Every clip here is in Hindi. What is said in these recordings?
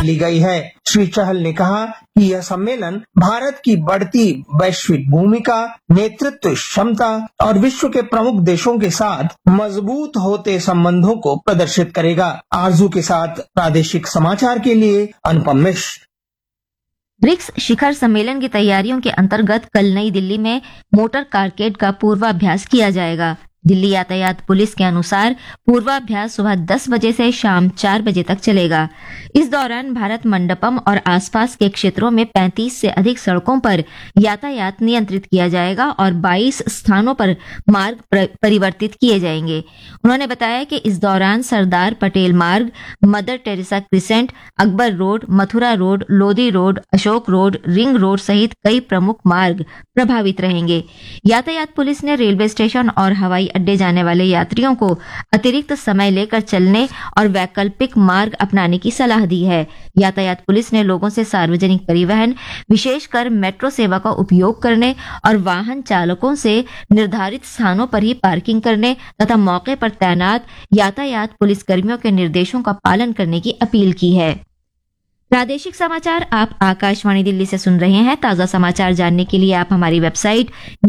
ली गई है। श्री चहल ने कहा कि यह सम्मेलन भारत की बढ़ती वैश्विक भूमिका, नेतृत्व क्षमता और विश्व के प्रमुख देशों के साथ मजबूत होते संबंधों को प्रदर्शित करेगा। आरजू के साथ प्रादेशिक समाचार के लिए अनुपम मिश्र। ब्रिक्स शिखर सम्मेलन की तैयारियों के अंतर्गत कल नई दिल्ली में मोटर कारकेड का पूर्वाभ्यास किया जाएगा। दिल्ली यातायात पुलिस के अनुसार पूर्वाभ्यास सुबह 10 बजे से शाम 4 बजे तक चलेगा। इस दौरान भारत मंडपम और आसपास के क्षेत्रों में 35 से अधिक सड़कों पर यातायात नियंत्रित किया जाएगा और 22 स्थानों पर मार्ग परिवर्तित किए जाएंगे। उन्होंने बताया कि इस दौरान सरदार पटेल मार्ग, mother Teresa crescent, Akbar road, Mathura road, Lodhi road, Ashok road, ring road सहित कई प्रमुख मार्ग प्रभावित रहेंगे। यातायात पुलिस ने रेलवे स्टेशन और हवाई अड्डे जाने वाले यात्रियों को अतिरिक्त समय लेकर चलने और वैकल्पिक मार्ग अपनाने की सलाह दी है। यातायात पुलिस ने लोगों से सार्वजनिक परिवहन, विशेषकर मेट्रो सेवा का उपयोग करने और वाहन चालकों से निर्धारित स्थानों पर ही पार्किंग करने तथा मौके पर तैनात यातायात पुलिस कर्मियों के निर्देशों का पालन करने की अपील की है। प्रादेशिक समाचार आप आकाशवाणी दिल्ली से सुन रहे हैं। ताजा समाचार जानने के लिए आप हमारी वेबसाइट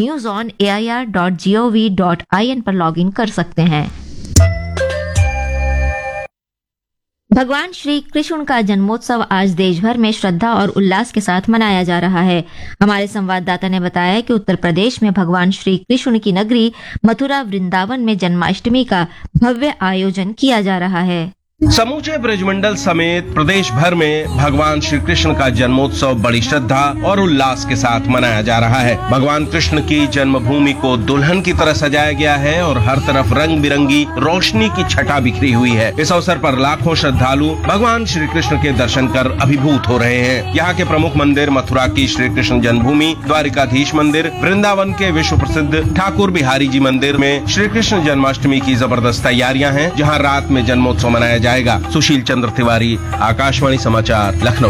newsonair.gov.in पर लॉगिन कर सकते हैं। भगवान श्री कृष्ण का जन्मोत्सव आज देश भर में श्रद्धा और उल्लास के साथ मनाया जा रहा है। हमारे संवाददाता ने बताया कि उत्तर प्रदेश में भगवान श्री कृष्ण की नगरी मथुरा वृंदावन में जन्माष्टमी का भव्य आयोजन किया जा रहा है। समूचे ब्रजमंडल समेत प्रदेश भर में भगवान श्री कृष्ण का जन्मोत्सव बड़ी श्रद्धा और उल्लास के साथ मनाया जा रहा है। भगवान कृष्ण की जन्मभूमि को दुल्हन की तरह सजाया गया है और हर तरफ रंग बिरंगी रोशनी की छटा बिखरी हुई है। इस अवसर पर लाखों श्रद्धालु भगवान श्री कृष्ण के दर्शन कर अभिभूत हो रहे हैं। यहाँ के प्रमुख मंदिर मथुरा की श्री कृष्ण जन्मभूमि, द्वारिकाधीश मंदिर, वृंदावन के विश्व प्रसिद्ध ठाकुर बिहारी जी मंदिर में श्री कृष्ण जन्माष्टमी की जबरदस्त तैयारियां हैं, जहाँ रात में जन्मोत्सव मनाया जाएगा। सुशील चंद्र तिवारी, आकाशवाणी समाचार, लखनऊ।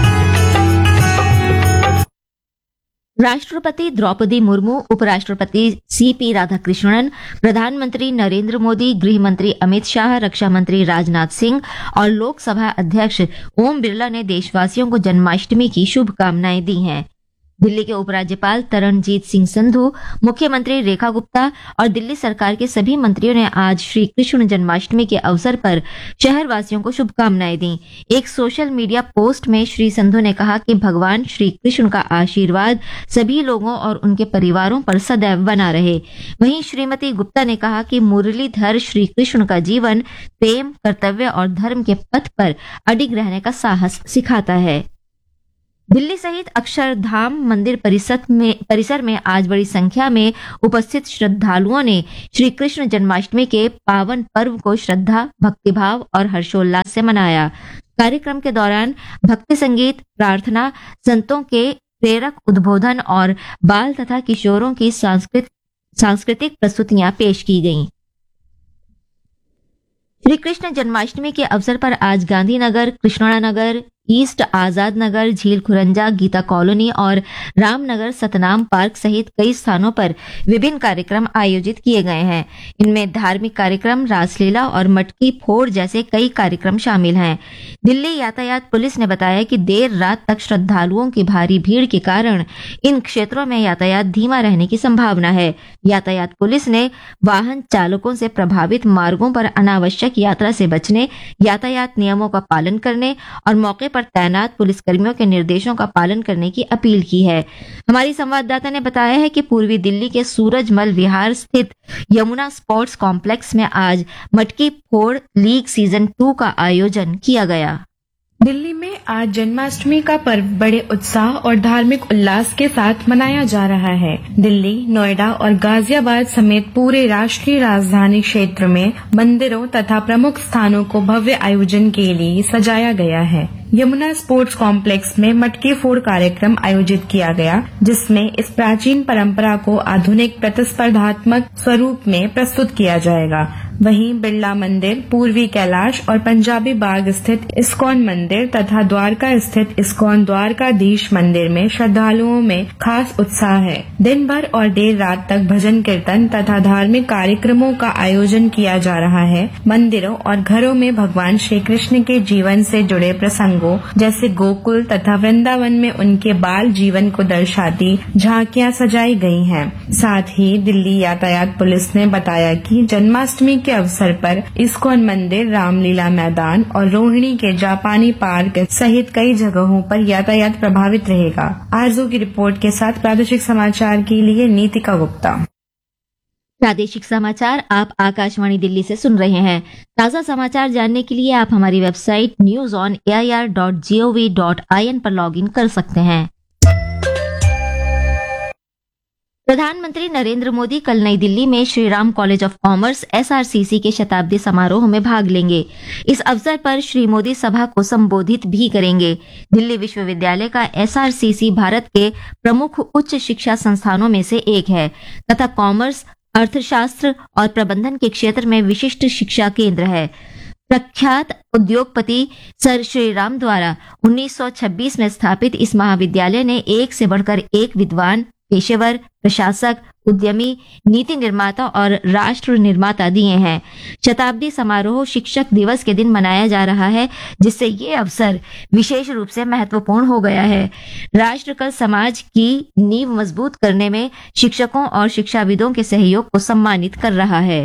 राष्ट्रपति द्रौपदी मुर्मू, उपराष्ट्रपति सीपी राधाकृष्णन, प्रधानमंत्री नरेंद्र मोदी, गृह मंत्री अमित शाह, रक्षा मंत्री राजनाथ सिंह और लोकसभा अध्यक्ष ओम बिरला ने देशवासियों को जन्माष्टमी की शुभकामनाएं दी हैं। दिल्ली के उपराज्यपाल तरणजीत सिंह संधू, मुख्यमंत्री रेखा गुप्ता और दिल्ली सरकार के सभी मंत्रियों ने आज श्री कृष्ण जन्माष्टमी के अवसर पर शहरवासियों को शुभकामनाएं दी। एक सोशल मीडिया पोस्ट में श्री संधू ने कहा कि भगवान श्री कृष्ण का आशीर्वाद सभी लोगों और उनके परिवारों पर सदैव बना रहे। वहीं श्रीमती गुप्ता ने कहा कि मुरलीधर श्री कृष्ण का जीवन प्रेम, कर्तव्य और धर्म के पथ पर अडिग रहने का साहस सिखाता है। दिल्ली सहित अक्षरधाम मंदिर परिसर में आज बड़ी संख्या में उपस्थित श्रद्धालुओं ने श्री कृष्ण जन्माष्टमी के पावन पर्व को श्रद्धा, भक्तिभाव और हर्षोल्लास से मनाया। कार्यक्रम के दौरान भक्ति संगीत, प्रार्थना, संतों के प्रेरक उद्बोधन और बाल तथा किशोरों की सांस्कृतिक प्रस्तुतियां पेश की गईं। श्री कृष्ण जन्माष्टमी के अवसर पर आज गांधीनगर, कृष्णनगर, ईस्ट आजाद नगर, झील खुरंजा, गीता कॉलोनी और रामनगर सतनाम पार्क सहित कई स्थानों पर विभिन्न कार्यक्रम आयोजित किए गए हैं। इनमें धार्मिक कार्यक्रम, रासलीला और मटकी फोड़ जैसे कई कार्यक्रम शामिल हैं। दिल्ली यातायात पुलिस ने बताया कि देर रात तक श्रद्धालुओं की भारी भीड़ के कारण इन क्षेत्रों में यातायात धीमा रहने की संभावना है। यातायात पुलिस ने वाहन चालकों से प्रभावित मार्गों पर अनावश्यक यात्रा से बचने, यातायात नियमों का पालन करने और मौके पर तैनात पुलिसकर्मियों के निर्देशों का पालन करने की अपील की है। हमारी संवाददाता ने बताया है कि पूर्वी दिल्ली के सूरजमल विहार स्थित यमुना स्पोर्ट्स कॉम्प्लेक्स में आज मटकी फोड़ लीग सीजन 2 का आयोजन किया गया। दिल्ली में आज जन्माष्टमी का पर्व बड़े उत्साह और धार्मिक उल्लास के साथ मनाया जा रहा है। दिल्ली, नोएडा और गाजियाबाद समेत पूरे राष्ट्रीय राजधानी क्षेत्र में मंदिरों तथा प्रमुख स्थानों को भव्य आयोजन के लिए सजाया गया है। यमुना स्पोर्ट्स कॉम्प्लेक्स में मटकी फोड़ कार्यक्रम आयोजित किया गया, जिसमें इस प्राचीन परंपरा को आधुनिक प्रतिस्पर्धात्मक स्वरूप में प्रस्तुत किया जाएगा। वहीं बिरला मंदिर, पूर्वी कैलाश और पंजाबी बाग स्थित इस्कॉन मंदिर तथा द्वारका स्थित इस्कॉन द्वारकाधीश मंदिर में श्रद्धालुओं में खास उत्साह है। दिन भर और देर रात तक भजन कीर्तन तथा धार्मिक कार्यक्रमों का आयोजन किया जा रहा है। मंदिरों और घरों में भगवान श्री कृष्ण के जीवन से जुड़े प्रसंगों जैसे गोकुल तथा वृंदावन में उनके बाल जीवन को दर्शाती झांकियां सजाई गई हैं। साथ ही दिल्ली यातायात पुलिस ने बताया कि जन्माष्टमी के अवसर पर इस्कॉन मंदिर, रामलीला मैदान और रोहिणी के जापानी पार्क सहित कई जगहों पर यातायात प्रभावित रहेगा। आरजू की रिपोर्ट के साथ प्रादेशिक समाचार के लिए नीतिका गुप्ता। प्रादेशिक समाचार आप आकाशवाणी दिल्ली से सुन रहे हैं। ताजा समाचार जानने के लिए आप हमारी वेबसाइट newsonair.gov.in पर लॉगिन कर सकते हैं। प्रधानमंत्री नरेंद्र मोदी कल नई दिल्ली में Shriram college of commerce SRCC के शताब्दी समारोह में भाग लेंगे। इस अवसर पर श्री मोदी सभा को संबोधित भी करेंगे। दिल्ली विश्वविद्यालय का SRCC भारत के प्रमुख उच्च शिक्षा संस्थानों में से एक है तथा कॉमर्स, अर्थशास्त्र और प्रबंधन के क्षेत्र में विशिष्ट शिक्षा केंद्र है। प्रख्यात उद्योगपति सर श्रीराम द्वारा 1926 में स्थापित इस महाविद्यालय ने एक से बढ़कर एक विद्वान, पेशेवर, प्रशासक, उद्यमी, नीति निर्माता और राष्ट्र निर्माता दिए हैं। शताब्दी समारोह शिक्षक दिवस के दिन मनाया जा रहा है, जिससे ये अवसर विशेष रूप से महत्वपूर्ण हो गया है। राष्ट्र कल समाज की नींव मजबूत करने में शिक्षकों और शिक्षाविदों के सहयोग को सम्मानित कर रहा है।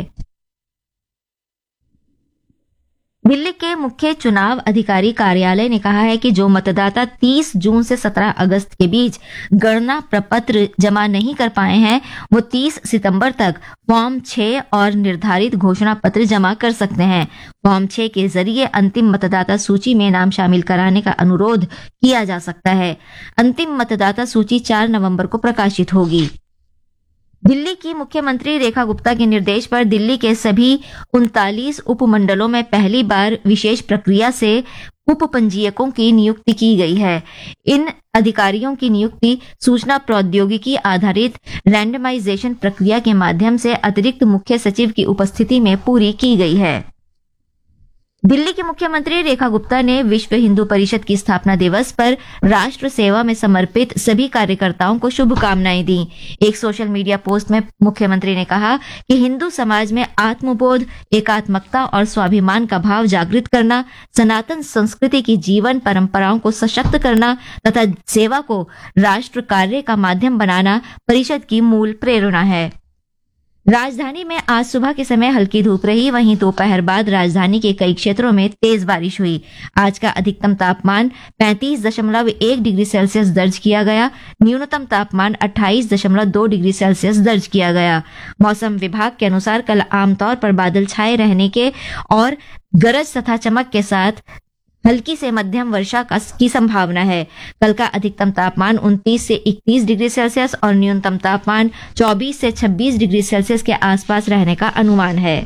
दिल्ली के मुख्य चुनाव अधिकारी कार्यालय ने कहा है कि जो मतदाता 30 जून से 17 अगस्त के बीच गणना प्रपत्र जमा नहीं कर पाए हैं, वो 30 सितंबर तक फॉर्म 6 और निर्धारित घोषणा पत्र जमा कर सकते हैं। फॉर्म 6 के जरिए अंतिम मतदाता सूची में नाम शामिल कराने का अनुरोध किया जा सकता है। अंतिम मतदाता सूची 4 नवंबर को प्रकाशित होगी। दिल्ली की मुख्यमंत्री रेखा गुप्ता के निर्देश पर दिल्ली के सभी 39 उपमंडलों में पहली बार विशेष प्रक्रिया से उप पंजीयकों की नियुक्ति की गई है। इन अधिकारियों की नियुक्ति सूचना प्रौद्योगिकी आधारित रैंडमाइजेशन प्रक्रिया के माध्यम से अतिरिक्त मुख्य सचिव की उपस्थिति में पूरी की गई है। दिल्ली की मुख्यमंत्री रेखा गुप्ता ने विश्व हिंदू परिषद की स्थापना दिवस पर राष्ट्र सेवा में समर्पित सभी कार्यकर्ताओं को शुभकामनाएं दी। एक सोशल मीडिया पोस्ट में मुख्यमंत्री ने कहा कि हिंदू समाज में आत्मबोध, एकात्मकता और स्वाभिमान का भाव जागृत करना, सनातन संस्कृति की जीवन परंपराओं को सशक्त करना तथा सेवा को राष्ट्र कार्य का माध्यम बनाना परिषद की मूल प्रेरणा है। राजधानी में आज सुबह के समय हल्की धूप रही, वहीं दोपहर बाद राजधानी के कई क्षेत्रों में तेज बारिश हुई। आज का अधिकतम तापमान 35.1 डिग्री सेल्सियस दर्ज किया गया। न्यूनतम तापमान 28.2 डिग्री सेल्सियस दर्ज किया गया। मौसम विभाग के अनुसार कल आमतौर पर बादल छाए रहने के और गरज तथा चमक के साथ हल्की से मध्यम वर्षा की संभावना है। कल का अधिकतम तापमान 29 से 31 डिग्री सेल्सियस और न्यूनतम तापमान 24 से 26 डिग्री सेल्सियस के आसपास रहने का अनुमान है।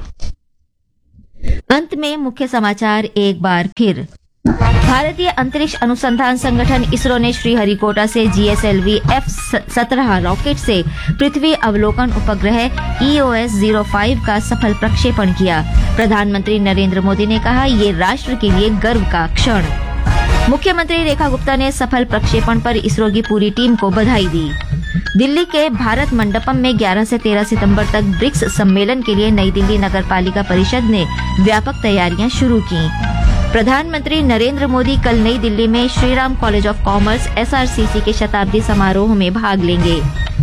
अंत में मुख्य समाचार एक बार फिर। भारतीय अंतरिक्ष अनुसंधान संगठन इसरो ने श्रीहरिकोटा से GSLV F-17 रॉकेट से पृथ्वी अवलोकन उपग्रह EOS-05 का सफल प्रक्षेपण किया। प्रधानमंत्री नरेंद्र मोदी ने कहा, ये राष्ट्र के लिए गर्व का क्षण। मुख्यमंत्री रेखा गुप्ता ने सफल प्रक्षेपण पर इसरो की पूरी टीम को बधाई दी। दिल्ली के भारत मंडपम में 11 से 13 सितंबर तक ब्रिक्स सम्मेलन के लिए नई दिल्ली नगर पालिका परिषद ने व्यापक तैयारियां शुरू की। प्रधानमंत्री नरेंद्र मोदी कल नई दिल्ली में Shriram college of commerce SRCC के शताब्दी समारोह में भाग लेंगे।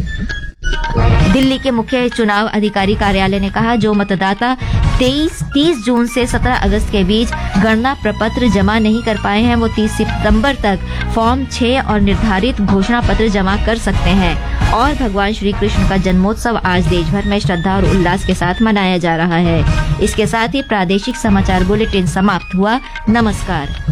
दिल्ली के मुख्य चुनाव अधिकारी कार्यालय ने कहा, जो मतदाता 30 जून से 17 अगस्त के बीच गणना प्रपत्र जमा नहीं कर पाए हैं, वो 30 सितंबर तक फॉर्म 6 और निर्धारित घोषणा पत्र जमा कर सकते हैं। और भगवान श्री कृष्ण का जन्मोत्सव आज देश भर में श्रद्धा और उल्लास के साथ मनाया जा रहा है। इसके साथ ही प्रादेशिक समाचार बुलेटिन समाप्त हुआ। नमस्कार।